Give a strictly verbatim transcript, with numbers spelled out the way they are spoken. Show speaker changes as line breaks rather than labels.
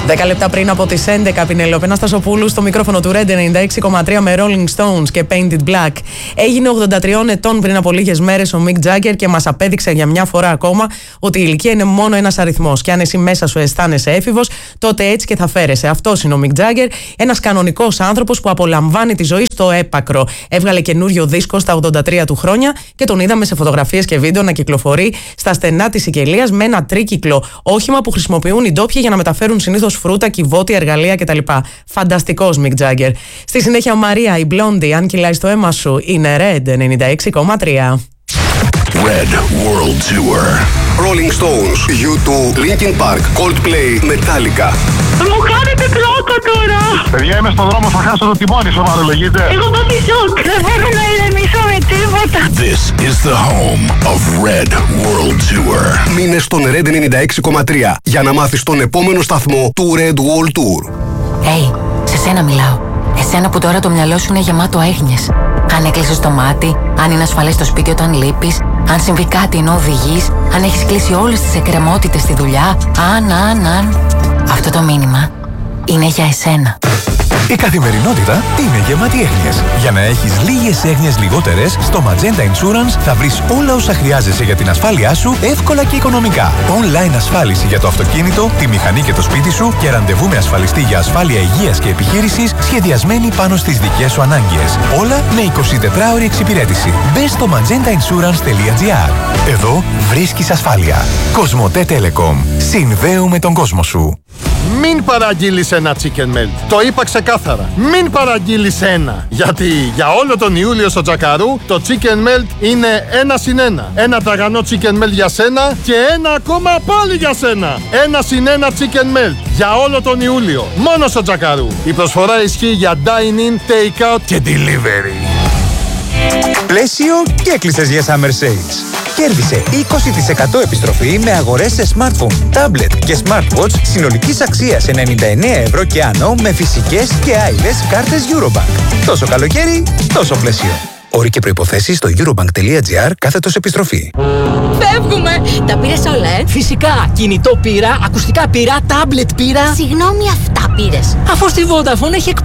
Δέκα λεπτά πριν από τις έντεκα, Πινελόπη Αναστασοπούλου στο μικρόφωνο του Red ενενήντα έξι κόμμα τρία με Rolling Stones και Painted Black. Έγινε ογδόντα τριών ετών πριν από λίγες μέρες ο Mick Jagger και μας απέδειξε για μια φορά ακόμα ότι η ηλικία είναι μόνο ένας αριθμός. Και αν εσύ μέσα σου αισθάνεσαι έφηβος, τότε έτσι και θα φέρεσαι. Αυτός είναι ο Mick Jagger, ένας κανονικός άνθρωπος που απολαμβάνει τη ζωή στο έπακρο. Έβγαλε καινούριο δίσκο στα ογδόντα τρία του χρόνια και τον είδαμε σε φωτογραφίες και βίντεο να κυκλοφορεί στα στενά της Σικελίας με ένα τρίκυκλο όχημα που χρησιμοποιούν οι ντόπιοι για να μεταφέρουν συνήθως φρούτα, κυβότια, εργαλεία κτλ. Φανταστικός Mick Jagger. Στη συνέχεια, Μαρία, η Blondie, αν κυλάει στο αίμα σου, είναι Red ενενήντα έξι κόμμα τρία.
Red World Tour.
Rolling Stones, γιου τού, Linkin Park, Coldplay, Metallica.
Μου κάνετε τρόπο τώρα!
Παιδιά, είμαι στον δρόμο, θα χάσω το τιμόνι, σοβαρολογείτε.
Εγώ πάω σοκ, δεν μπορώ να ηρεμήσω με τίποτα.
This is the home of Red World Tour.
Μείνε στον Red ενενήντα έξι κόμμα τρία για να μάθεις τον επόμενο σταθμό του Red World Tour.
Hey, σε σένα μιλάω. Εσένα που τώρα το μυαλό σου είναι γεμάτο έγνοιες. Αν έκλεισες το μάτι, αν είναι ασφαλές στο σπίτι όταν λείπεις, αν συμβεί κάτι ενώ οδηγείς, αν έχεις κλείσει όλες τις εκκρεμότητες στη δουλειά, αν, αν, αν. Αυτό το μήνυμα είναι για εσένα.
Η καθημερινότητα είναι γεμάτη έγνοιες. Για να έχεις λίγες έγνοιες λιγότερες, στο Magenta Insurance θα βρεις όλα όσα χρειάζεσαι για την ασφάλειά σου εύκολα και οικονομικά. Online ασφάλιση για το αυτοκίνητο, τη μηχανή και το σπίτι σου και ραντεβού με ασφαλιστή για ασφάλεια υγείας και επιχείρησης σχεδιασμένη πάνω στις δικές σου ανάγκες. Όλα με εικοσιτετράωρη εξυπηρέτηση. Μπες στο magenta insurance τελεία gr. Εδώ βρίσκεις ασφάλεια. Κοσμοτέ Telecom. Συνδέουμε τον κόσμο σου.
Μην παραγγείλεις ένα chicken melt. Το είπα ξεκάθαρα. Μην παραγγείλεις ένα. Γιατί για όλο τον Ιούλιο στο Τζακαρού το chicken melt είναι ένα συν ένα. Ένα ταγανό chicken melt για σένα και ένα ακόμα πάλι για σένα. Ένα συν ένα chicken melt για όλο τον Ιούλιο. Μόνο στο Τζακαρού. Η προσφορά ισχύει για dine-in, take-out και delivery.
Πλαίσιο και έκλεισες για Summer Sales. Κέρδισε είκοσι τοις εκατό επιστροφή με αγορές σε smartphone, tablet και smartwatch συνολικής αξίας ενενήντα εννέα ευρώ και άνω με φυσικές και άειλες κάρτες Eurobank. Τόσο καλοκαίρι, τόσο πλαίσιο. Όροι και προϋποθέσεις στο eurobank τελεία gr κάθετος επιστροφή.
Φεύγουμε! Τα πήρες όλα, ε?
Φυσικά! Κινητό πήρα, ακουστικά πήρα, τάμπλετ πήρα.
Συγγνώμη, αυτά πήρες.
Αφού στη Vodafone έχει εκπτώσεις